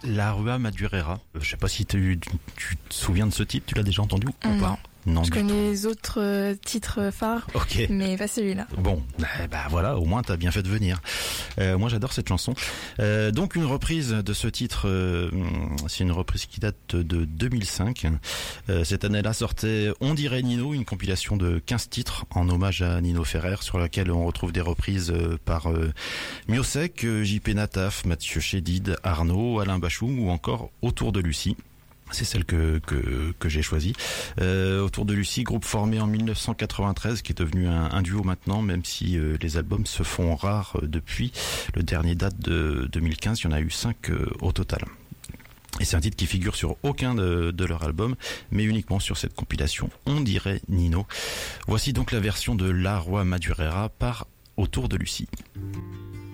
La Rua Madureira. Je sais pas si tu te souviens de ce titre, tu l'as déjà entendu ou pas? Non, je connais les autres titres phares, mais pas celui-là. Bon, bah voilà, au moins t'as bien fait de venir. Moi j'adore cette chanson. Donc une reprise de ce titre, c'est une reprise qui date de 2005. Cette année-là sortait On dirait Nino, une compilation de 15 titres en hommage à Nino Ferrer, sur laquelle on retrouve des reprises par Miosek, JP Nataf, Mathieu Chédid, Arnaud, Alain Bachou ou encore Autour de Lucie. C'est celle que j'ai choisie. Autour de Lucie, groupe formé en 1993, qui est devenu un duo maintenant, même si les albums se font rares depuis. Le dernier date de 2015, il y en a eu 5 au total. Et c'est un titre qui figure sur aucun de leurs albums, mais uniquement sur cette compilation On dirait Nino. Voici donc la version de La Rua Madureira par Autour de Lucie.